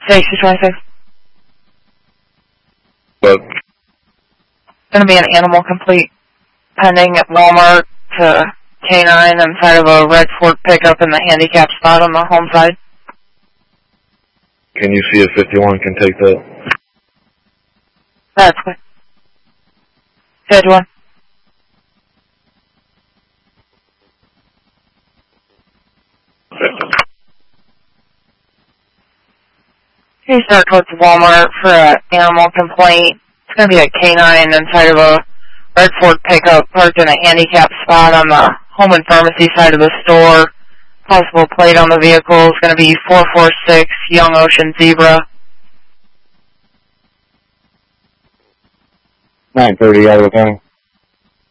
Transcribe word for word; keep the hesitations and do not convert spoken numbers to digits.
sixty twenty-six. But Going to be an animal complete pending at Walmart to K nine inside of a red Ford pickup in the handicap spot on the home side. can you see if fifty-one can take that? That's good. fifty-one. Can you start towards Walmart for an animal complaint? It's going to be a K nine inside of a red Ford pickup parked in a handicap spot on the home and pharmacy side of the store. Possible plate on the vehicle is going to be four four six Young Ocean Zebra. nine thirty, Iowa County.